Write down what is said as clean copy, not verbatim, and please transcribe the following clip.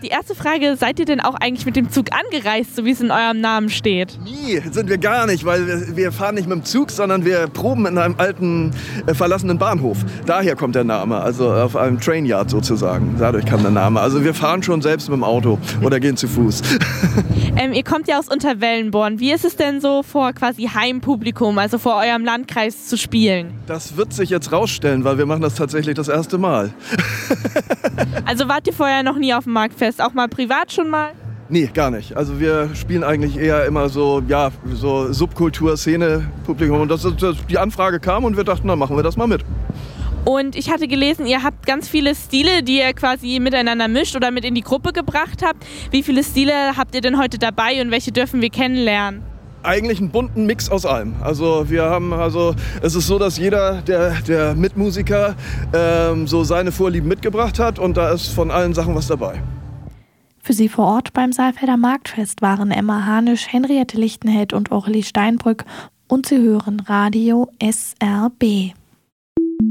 die erste Frage, seid ihr denn auch eigentlich mit dem Zug angereist, so wie es in eurem Namen steht? Nie, sind wir gar nicht, weil wir fahren nicht mit dem Zug, sondern wir proben in einem alten, verlassenen Bahnhof. Daher kommt der Name, also auf einem Trainyard sozusagen. Dadurch kam der Name. Also wir fahren schon selbst mit dem Auto oder gehen zu Fuß. Ihr kommt ja aus Unterwellenborn. Wie ist es denn so, vor quasi Heimpublikum, also vor eurem Landkreis zu spielen? Das wird sich jetzt rausstellen, weil wir machen das tatsächlich das erste Mal. Also wart ihr vorher noch nie auf dem Marktfest, auch mal privat schon mal? Nee, gar nicht. Also wir spielen eigentlich eher immer so, ja, so Subkultur-Szene-Publikum. Und die Anfrage kam und wir dachten, dann machen wir das mal mit. Und ich hatte gelesen, ihr habt ganz viele Stile, die ihr quasi miteinander mischt oder mit in die Gruppe gebracht habt. Wie viele Stile habt ihr denn heute dabei und welche dürfen wir kennenlernen? Eigentlich einen bunten Mix aus allem. Es ist so, dass jeder der Mitmusiker so seine Vorlieben mitgebracht hat und da ist von allen Sachen was dabei. Für Sie vor Ort beim Saalfelder Marktfest waren Emma Hanisch, Henriette Lichtenheld und Aurelie Steinbrück und Sie hören Radio SRB.